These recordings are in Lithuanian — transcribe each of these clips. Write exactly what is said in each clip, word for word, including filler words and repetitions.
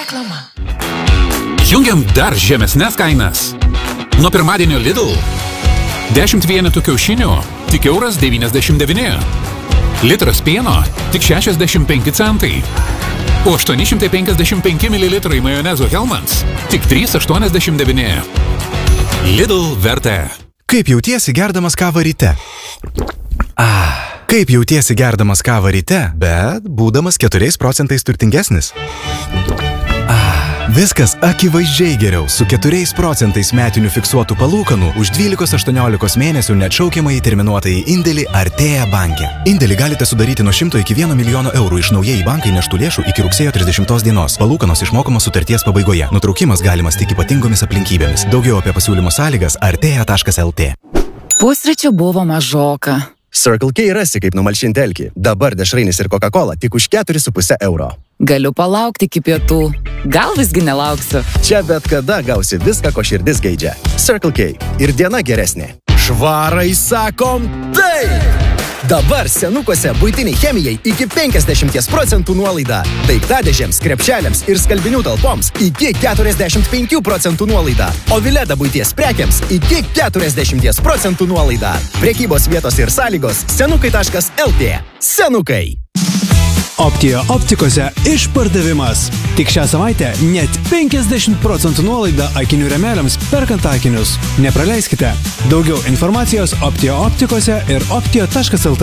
Reklama. Jungiam dar žemesnes kainas. Nuo pirmadienio Lidl. dešimt vienetų kiaušinių tik euras devyniasdešimt devyni. Litras pieno tik šešiasdešimt penki centai. O aštuoni šimtai penkiasdešimt penki mililitrai majonezo Hellmann's tik trys aštuoniasdešimt devyni. Lidl vertė. Kaip jautiesi gerdamas kavą ryte? Ah. Kaip jautiesi gerdamas kavą ryte, bet būdamas keturiais procentais turtingesnis? Ah. Viskas akivaizdžiai geriau su keturiais procentais metinių fiksuotų palūkanų už dvylikos aštuoniolikos mėnesių neatšaukiamai terminuotąjį indėlį Artea banke. Indėlį galite sudaryti nuo šimto iki vieno milijono eurų iš naujai bankai neštų lėšų iki rugsėjo trisdešimtos dienos. Palūkanos išmokamos sutarties pabaigoje. Nutraukimas galimas tik ypatingomis aplinkybėmis. Daugiau apie pasiūlymo sąlygas artea taškas lt. Pusryčių buvo mažoka. Circle K rasi, kaip numalšinti alkį. Dabar dešrainis ir Coca-Cola tik už keturis su puse euro. Galiu palaukti iki pietų. Gal visgi nelauksiu. Čia bet kada gausi viską, ko širdis geidžia. Circle K. Ir diena geresnė. Švarai sakom taip! Dabar senukuose buitiniai chemijai iki penkiasdešimt procentų nuolaida. Daiktadėžėms, krepšeliams ir skalbinių talpoms iki keturiasdešimt penkių procentų nuolaida. O Vileda buities prekiams iki keturiasdešimt procentų nuolaida. Prekybos vietos ir sąlygos senukai taškas lt. Senukai. Optija optikose išpardavimas. Tik šią savaitę net penkiasdešimt procentų nuolaida akinių rėmeliams perkant akinius. Nepraleiskite. Daugiau informacijos Optija optikose ir optija taškas lt.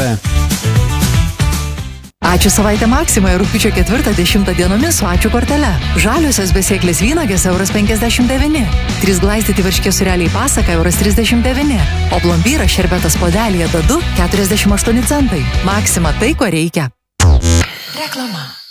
Ačiū savaitę Maksimoje rugpjūčio ketvirtą dešimtą dienomis su ačiū kortele. Žaliosios besėklės vynagės euras penkiasdešimt devyni. Trys glaistyti varškės sūreliai pasaka euras trisdešimt devyni. O plombyras šerbetas podelyje dadu keturiasdešimt aštuoni centai. Maksima tai, ko reikia. Reklama.